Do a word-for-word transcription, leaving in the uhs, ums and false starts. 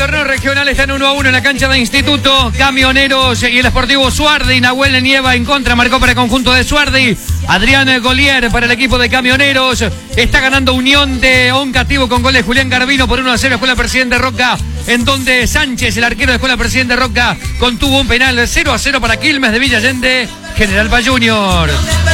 torneo regional está en uno a uno en la cancha de Instituto. Camioneros y el Sportivo Suardi. Nahuel Nieva en contra, marcó para el conjunto de Suardi. Adrián Golier para el equipo de Camioneros. Está ganando Unión de Oncativo con gol de Julián Garbino por uno a cero. Escuela Presidente Roca, en donde Sánchez, el arquero de Escuela Presidente Roca, contuvo un penal cero a cero para Quilmes de Villa Allende. General Paz Junior.